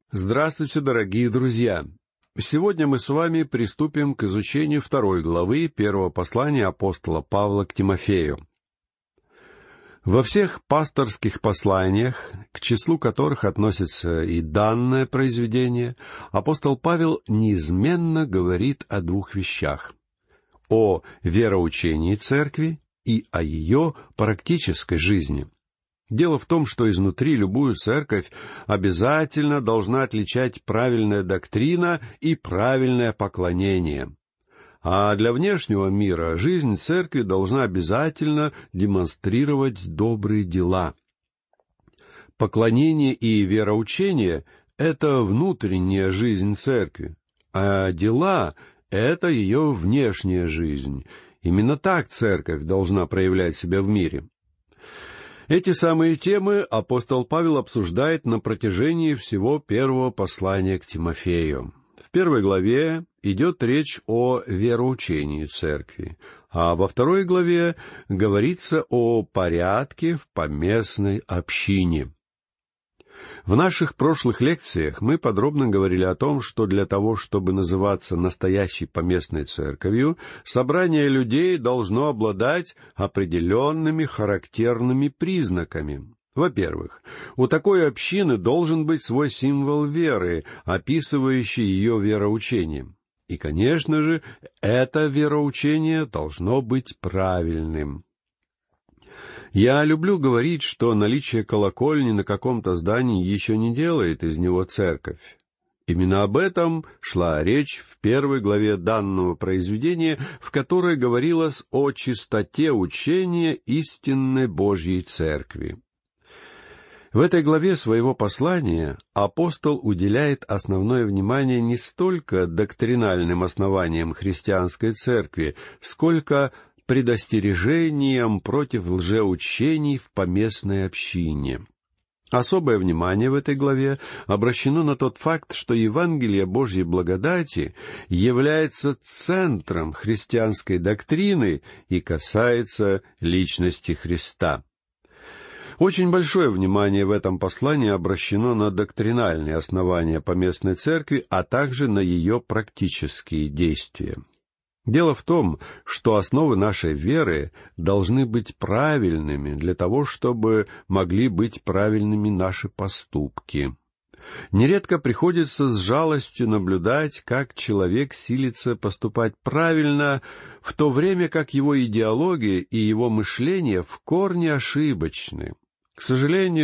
Здравствуйте, дорогие друзья! Сегодня мы с вами приступим к изучению 2 главы первого послания апостола Павла к Тимофею. Во всех пасторских посланиях, к числу которых относится и данное произведение, апостол Павел неизменно говорит о 2 вещах: о вероучении церкви и о ее практической жизни. Дело в том, что изнутри любую церковь обязательно должна отличать правильная доктрина и правильное поклонение. А для внешнего мира жизнь церкви должна обязательно демонстрировать добрые дела. Поклонение и вероучение — это внутренняя жизнь церкви, а дела — это ее внешняя жизнь. Именно так церковь должна проявлять себя в мире. Эти самые темы апостол Павел обсуждает на протяжении всего первого послания к Тимофею. В 1 главе идет речь о вероучении церкви, а во 2 главе говорится о порядке в поместной общине. В наших прошлых лекциях мы подробно говорили о том, что для того, чтобы называться настоящей поместной церковью, собрание людей должно обладать определенными характерными признаками. Во-первых, у такой общины должен быть свой символ веры, описывающий ее вероучение. И, конечно же, это вероучение должно быть правильным. Я люблю говорить, что наличие колокольни на каком-то здании еще не делает из него церковь. Именно об этом шла речь в 1 главе данного произведения, в которой говорилось о чистоте учения истинной Божьей Церкви. В этой главе своего послания апостол уделяет основное внимание не столько доктринальным основаниям христианской церкви, сколько предостережением против лжеучений в поместной общине. Особое внимание в этой главе обращено на тот факт, что Евангелие Божьей благодати является центром христианской доктрины и касается личности Христа. Очень большое внимание в этом послании обращено на доктринальные основания поместной церкви, а также на ее практические действия. Дело в том, что основы нашей веры должны быть правильными для того, чтобы могли быть правильными наши поступки. Нередко приходится с жалостью наблюдать, как человек силится поступать правильно, в то время как его идеология и его мышление в корне ошибочны. К сожалению,